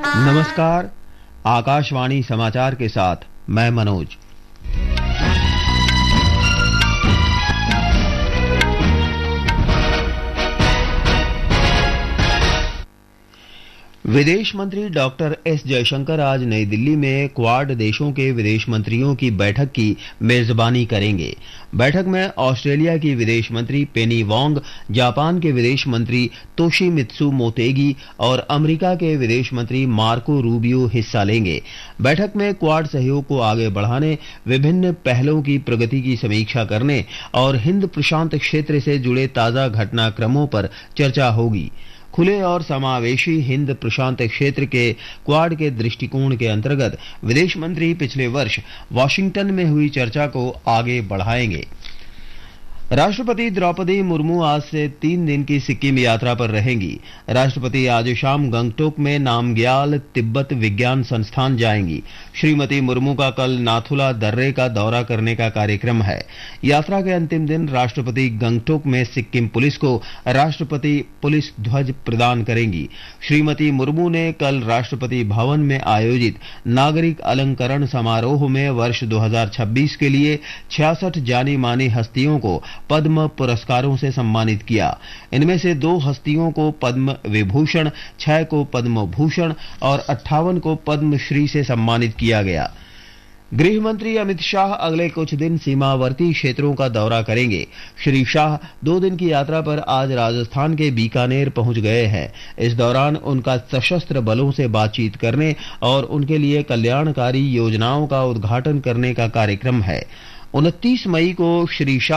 नमस्कार। आकाशवाणी समाचार के साथ मैं मनोज। विदेश मंत्री डॉक्टर एस जयशंकर आज नई दिल्ली में क्वाड देशों के विदेश मंत्रियों की बैठक की मेजबानी करेंगे। बैठक में ऑस्ट्रेलिया की विदेश मंत्री पेनी वांग, जापान के विदेश मंत्री तोशिमित्सु मोतेगी और अमेरिका के विदेश मंत्री मार्को रूबियो हिस्सा लेंगे। बैठक में क्वाड सहयोग को आगे बढ़ाने, विभिन्न पहलों की प्रगति की समीक्षा करने और हिंद प्रशांत क्षेत्र से जुड़े ताजा घटनाक्रमों पर चर्चा होगी। खुले और समावेशी हिंद प्रशांत क्षेत्र के क्वाड के दृष्टिकोण के अंतर्गत विदेश मंत्री पिछले वर्ष वॉशिंगटन में हुई चर्चा को आगे बढ़ाएंगे। राष्ट्रपति द्रौपदी मुर्मू आज से 3 दिन की सिक्किम यात्रा पर रहेंगी। राष्ट्रपति आज शाम गंगटोक में नामग्याल तिब्बत विज्ञान संस्थान जाएंगी। श्रीमती मुर्मू का कल नाथुला दर्रे का दौरा करने का कार्यक्रम है। यात्रा के अंतिम दिन राष्ट्रपति गंगटोक में सिक्किम पुलिस को राष्ट्रपति पुलिस ध्वज प्रदान करेंगी। श्रीमती मुर्मू ने कल राष्ट्रपति भवन में आयोजित नागरिक अलंकरण समारोह में वर्ष 2026 के लिए 66 जानी मानी हस्तियों को पद्म पुरस्कारों से सम्मानित किया। इनमें से 2 हस्तियों को पद्म विभूषण, 6 को पद्म भूषण और 58 को पद्मश्री से सम्मानित किया गया। गृह मंत्री अमित शाह अगले कुछ दिन सीमावर्ती क्षेत्रों का दौरा करेंगे। श्री शाह 2 दिन की यात्रा पर आज राजस्थान के बीकानेर पहुंच गए हैं। इस दौरान उनका सशस्त्र बलों से बातचीत करने और उनके लिए कल्याणकारी योजनाओं का उद्घाटन करने का कार्यक्रम है। 29 मई को श्री शाह